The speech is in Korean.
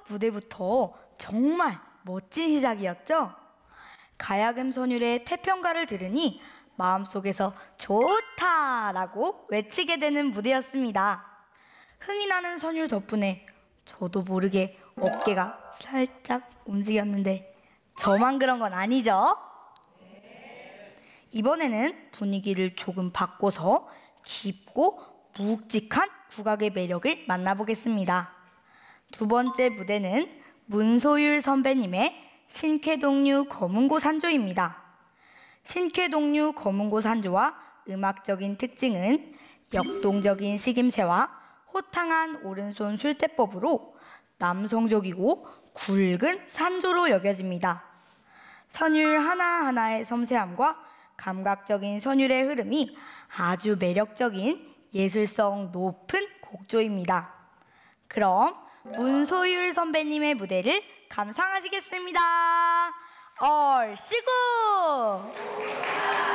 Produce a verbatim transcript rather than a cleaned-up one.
첫 무대부터 정말 멋진 시작이었죠? 가야금 선율의 태평가를 들으니 마음속에서 좋다라고 외치게 되는 무대였습니다. 흥이 나는 선율 덕분에 저도 모르게 어깨가 살짝 움직였는데 저만 그런 건 아니죠? 이번에는 분위기를 조금 바꿔서 깊고 묵직한 국악의 매력을 만나보겠습니다. 두 번째 무대는 문소율 선배님의 신쾌동류 검은고 산조입니다. 신쾌동류 검은고 산조와 음악적인 특징은 역동적인 식임새와 호탕한 오른손 술대법으로 남성적이고 굵은 산조로 여겨집니다. 선율 하나하나의 섬세함과 감각적인 선율의 흐름이 아주 매력적인 예술성 높은 곡조입니다. 그럼 문소율 선배님의 무대를 감상하시겠습니다. 얼씨구!